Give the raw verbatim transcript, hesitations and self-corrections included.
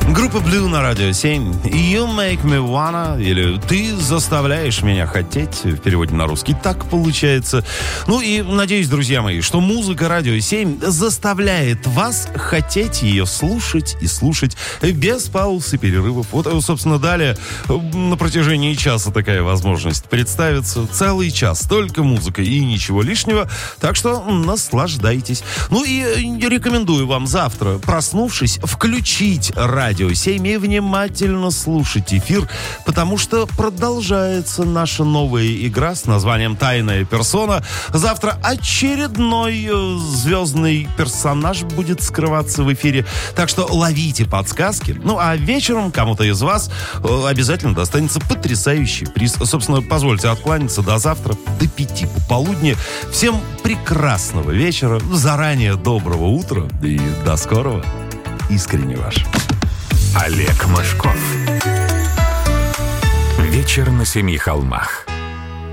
Группа Blue на Радио семь. You make me wanna, или ты заставляешь меня хотеть, в переводе на русский так получается. Ну и надеюсь, друзья мои, что музыка Радио семь заставляет вас хотеть ее слушать и слушать без пауз и перерывов. Вот, собственно, далее на протяжении часа такая возможность представится. Целый час, только музыка и ничего лишнего. Так что наслаждайтесь. Ну и рекомендую вам завтра, проснувшись, включить Радио семь и внимательно слушать эфир, потому что продолжается наша новая игра с названием «Тайная персона». Завтра очередной э, звездный персонаж будет скрываться в эфире, так что ловите подсказки. Ну а вечером кому-то из вас э, обязательно достанется потрясающий приз. Собственно, позвольте откланяться до завтра, до пяти пополудни. Всем прекрасного вечера, заранее доброго утра и до скорого. Искренне ваш. Олег Мошков. Вечер на семи холмах.